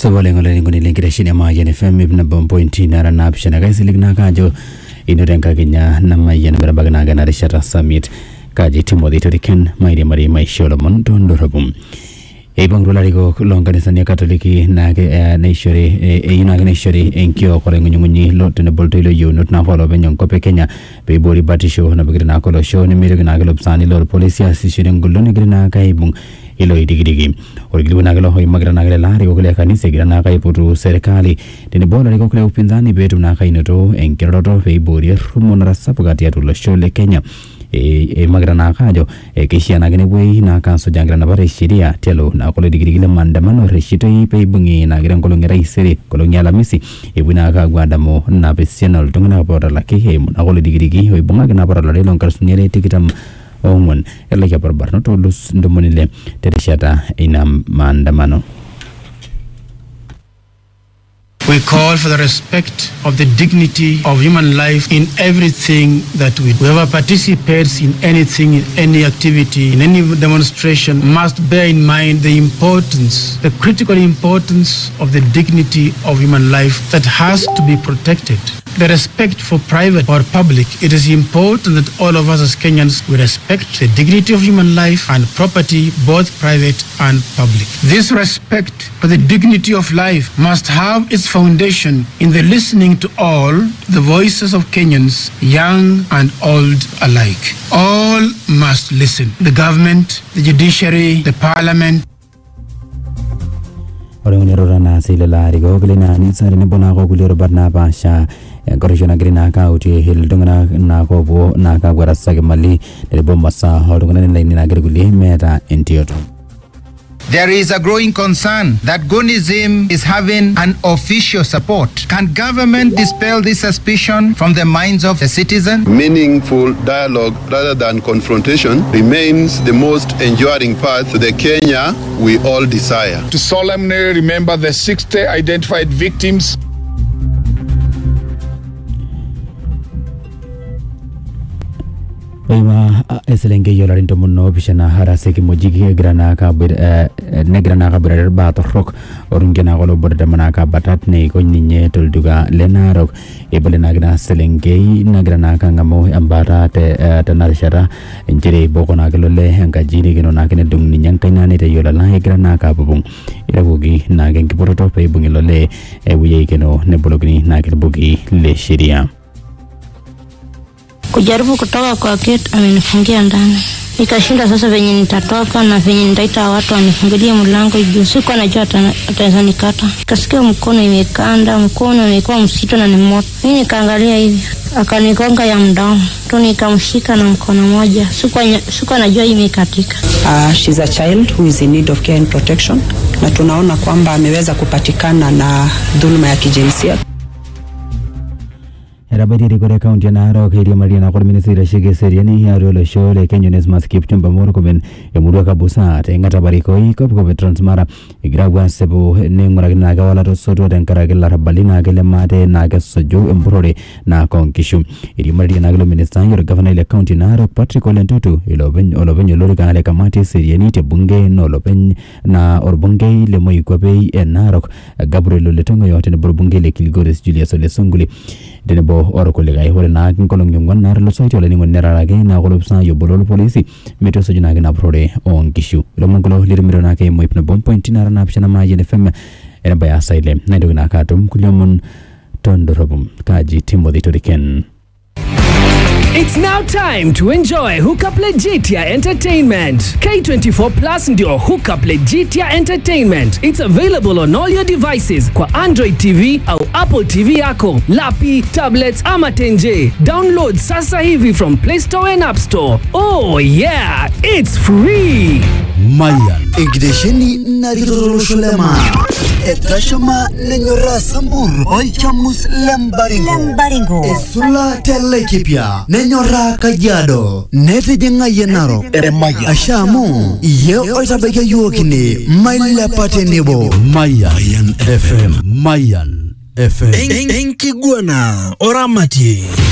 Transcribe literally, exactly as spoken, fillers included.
Sobole ngole ngoni linkira shini Mayan F M ibn bomb point nara napshana guys ligna kajo inorenka Kenya na Mayan berabagna gana rishata summit kaji Timothy Toriken mairi mari mai Solomon Tondorabum Ebang Rolarigo Longanisania Katoliki Nage Nashori Eunagashori Enkyo Korangunyi Lot in the Boltilo unit now follow Benyon Cope Kenya Baybori Batisho Nabagrinacolo show in Miraganagal Sani Lord Policia Sishin Gulunigana Kaibung Ilo Digigi or Gluanagalo Magranagal Ogleakani Segranaka Putu Serikali then the Bolarigo Pinzani Betunaka Inoto and Keroto Baybori Rumonara Sapagatia to Lashole Kenya e magrana kajo e kishana gane we na kanso jangrana bare shiria telo na kolo digirigile mandamano reshito ipe bungi na gran kolongera isere kolonyala misi e buna ka gwandamo na besianal tungana bora laki he na kolo digirigi ho bunga gana bora la lon karsunyere tikitam ongon ella ya barbar no to lus ndomonile tereshata ina mandamano. We call for the respect of the dignity of human life in everything that we do. Whoever participates in anything, in any activity, in any demonstration must bear in mind the importance, the critical importance of the dignity of human life that has to be protected. The respect for private or public, it is important that all of us as Kenyans, we respect the dignity of human life and property, both private and public. This respect for the dignity of life must have its foundation in the listening to all the voices of Kenyans, young and old alike. All must listen. The government, the judiciary, the parliament. Orangurana silala rigoglina ni sarine bonago gulero barna basha korishona grina ka uti hil dungana na kobo na ka gwara sagamali de bomba sa hodungana ni na gerguli meta entioto. There is a growing concern that Gonism is having an official support. Can government dispel this suspicion from the minds of the citizen? Meaningful dialogue rather than confrontation remains the most enduring path to the Kenya we all desire. To solemnly remember the sixty identified victims. Oima eselenge yolarinto munno bishana harase ki mojigi grana ka bir ne grana ka bir ba to rok orungena golo borda manaka batat ne ko ninye tolduga lena rok e belena gna selenge na grana ka ngamo ambara te tanarshara injere bokona galolle hanga jini gino na kene dung ninyang kainane te yolala e grana ka bubung irabugi na genki poroto pe bungilole e wiye keno ne bologni na kelbugi le sheria. Kujaribu kutoka kwa gate amenifungia ndani. Nikashinda sasa venye nitatoka na venye nitaita watu wanifungulie mlango juu sikuwa najua ataweza nikata. Nikasikia mkono imekanda, mkono imekuwa msito na ni moto. Mimi nikaangalia hivi, akanigonga ya mdomo. Tu nikamshika na mkono moja. Sikuwa sikuwa najua imekatika. Uh, she's a child who is in need of care and protection. Na tunaona kwamba ameweza kupatikana na dhuluma ya kijinsia. Rabadi rigore county na aro kiri Mariana kwa ministry shige seriani ya rolo shole Kenya Nesmas Kipchumba Moro kuben emurwa kabusa tengata bariko iko kwa Transmara igragwa sebo nengora na gawala to soto tenkara gela rabalina gele mate na gasojo embrore na konkishu iri Mariana glo minister yor governor ile county na aro Patrick Olentutu ilo ben olo ben lori kana kamati seriani te bunge no lo ben na orbunge le moyi kwa bei enarok Gabriel Letongo yote ne burbunge le Kilgoris Julius Olesunguli denebo oro kolega hore na kolong nyongon nar lo soito le ningon nerarage na golopsa yo bolol police meto sojuna na prode on kishu lo mongolo lirimiro na ke mo ipna bomb point na na pshana ma yene fem era baya saile na do na katum kulyomon tondorobum kaji Timothy Toriken. It's now time to enjoy Hookup Legitia Entertainment. K twenty-four Plus ndio Hookup Legitia Entertainment. It's available on all your devices kwa Android T V au Apple T V yako, lapi, tablets ama tenje. Download sasa hivi from Play Store and App Store. Oh yeah, it's free. Mayan Ingdesheni Narito Shulema Etashama Nenyora Sambur Oichamus Lambaringo Lambaringo Esula Telekipia Nenyora Kajado Nete Jenga Yenaro Eremaya Ashamu Ye Oitabeke Yuokini Maila Patenebo Mayan F M Mayan F M Enkiguana Oramati